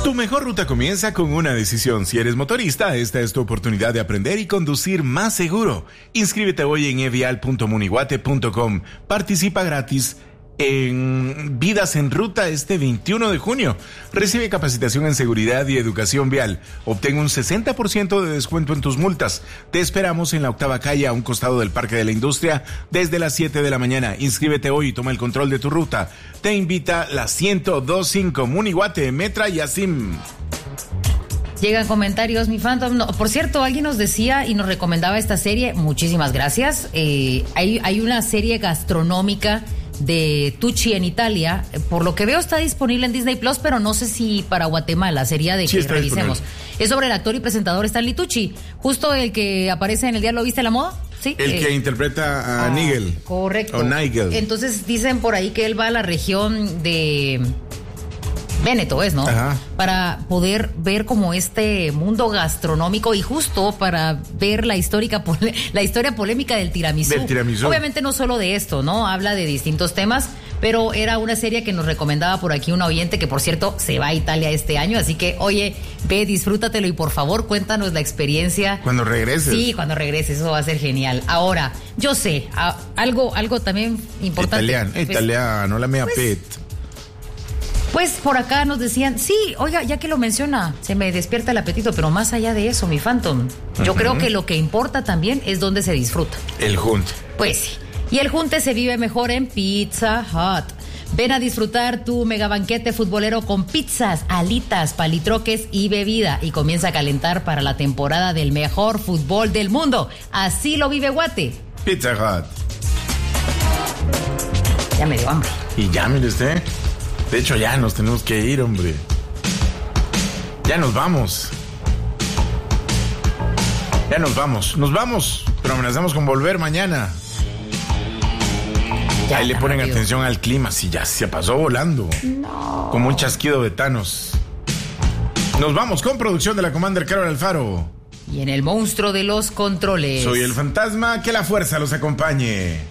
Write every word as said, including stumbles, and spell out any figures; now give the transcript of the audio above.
Tu mejor ruta comienza con una decisión. Si eres motorista, esta es tu oportunidad de aprender y conducir más seguro. Inscríbete hoy en evial punto munihuate punto com. Participa gratis en Vidas en Ruta este veintiuno de junio. Recibe capacitación en seguridad y educación vial. Obtén un sesenta por ciento de descuento en tus multas. Te esperamos en la octava calle a un costado del Parque de la Industria desde las siete de la mañana. Inscríbete hoy y toma el control de tu ruta. Te invita la ciento dos punto cinco Munihuate, Metra y Asim. Llegan comentarios, mi Phantom. No, por cierto, alguien nos decía y nos recomendaba esta serie. Muchísimas gracias. Eh, hay, hay una serie gastronómica de Tucci en Italia. Por lo que veo está disponible en Disney Plus, pero no sé si para Guatemala sería de sí, que revisemos. Disponible. Es sobre el actor y presentador Stanley Tucci, justo el que aparece en El Diablo Viste la Moda. Sí, el eh, que interpreta a ah, Nigel. Correcto. O Nigel. Entonces dicen por ahí que él va a la región de Véneto, es, ¿no? Ajá. Para poder ver como este mundo gastronómico y justo para ver la histórica pole- la historia polémica del tiramisú. Del tiramisú. Obviamente no solo de esto, ¿no? Habla de distintos temas, pero era una serie que nos recomendaba por aquí un oyente que, por cierto, se va a Italia este año, así que, oye, ve, disfrútatelo y por favor cuéntanos la experiencia. Cuando regreses. Sí, cuando regreses, eso va a ser genial. Ahora, yo sé, a, algo, algo también importante. Italiano, pues, italiano, la mea pues, pet. Pues por acá nos decían, sí, oiga, ya que lo menciona, se me despierta el apetito, pero más allá de eso, mi Phantom, yo uh-huh. creo que lo que importa también es dónde se disfruta. El junte. Pues sí. Y el junte se vive mejor en Pizza Hut. Ven a disfrutar tu mega banquete futbolero con pizzas, alitas, palitroques y bebida. Y comienza a calentar para la temporada del mejor fútbol del mundo. Así lo vive Guate. Pizza Hut. Ya me dio hambre. Y ya, mire usted. De hecho, ya nos tenemos que ir, hombre. Ya nos vamos. Ya nos vamos. Nos vamos, pero amenazamos con volver mañana. Ya ahí le ponen rápido atención al clima. Si ya se pasó volando. No. Como un chasquido de Thanos. Nos vamos con producción de la Commander Carol Alfaro. Y en el monstruo de los controles. Soy el fantasma, que la fuerza los acompañe.